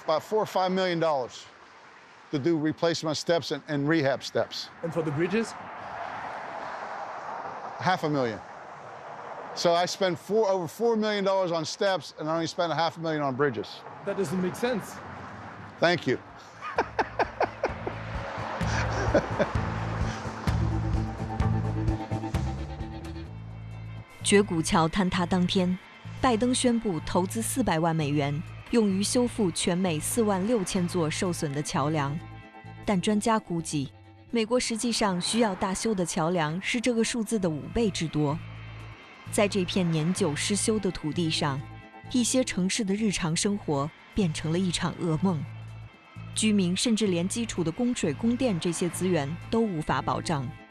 about $4 or $5 million to do replacement steps and rehab steps. And for the bridges? $500,000. So I spend over $4 million on steps, and I only spend $500,000 on bridges. That doesn't make sense. Thank you. 绝谷桥坍塌当天，拜登宣布投资400万美元，用于修复全美46000座受损的桥梁。但专家估计，美国实际上需要大修的桥梁是这个数字的5倍之多。在这片年久失修的土地上，一些城市的日常生活变成了一场噩梦。居民甚至连基础的供水、供电这些资源都无法保障。